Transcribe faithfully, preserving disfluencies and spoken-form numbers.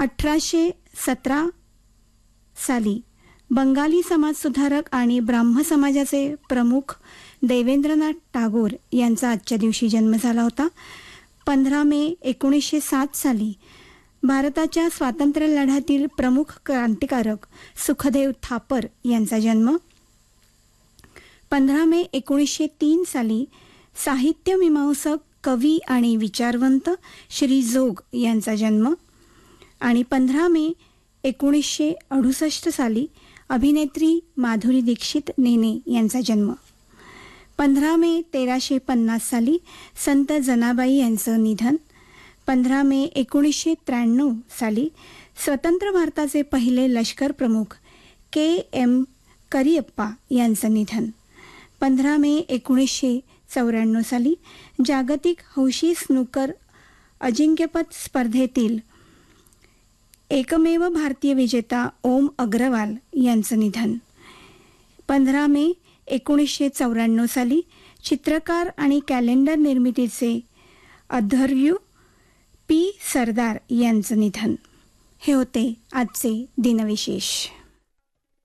अठराशे सतरा साली बंगाली समाजसुधारक आणि ब्राह्म समाजाचे प्रमुख देवेंद्रनाथ टागोर यांचा आजच्या दिवशी जन्म झाला होता. पंधरा मे एकोणीसशे सात साली भारताच्या स्वातंत्र्य लढ्यातील प्रमुख क्रांतिकारक सुखदेव थापर यांचा जन्म. पंधरा मे एकोणीसशे तीन साली साहित्य मीमांसक, कवी आणि विचारवंत श्री जोग यांचा जन्म. आणि पंधरा मे एकोणीसशे अडुसष्ट साली अभिनेत्री माधुरी दीक्षित नेने यांचा जन्म. पंधरा मे तेराशे पन्नास साली संत जनाबाई यांचं निधन. पंधरा मे एकोणीसशे त्र्याण्णव साली स्वतंत्र भारताचे पहिले लष्कर प्रमुख के एम करियप्पा यांचं निधन. पंधरा मे एकोणीसशे चौऱ्याण्णव साली जागतिक हौशी स्नूकर अजिंक्यपद स्पर्धेतील एकमेव भारतीय विजेता ओम अग्रवाल यांचं निधन. पंधरा मे एकोणीसशे चौऱ्याण्णव साली चित्रकार आणि कॅलेंडर निर्मितीचे अध्वर्यू पी सरदार यांचं निधन. हे होते आजचे दिनविशेष.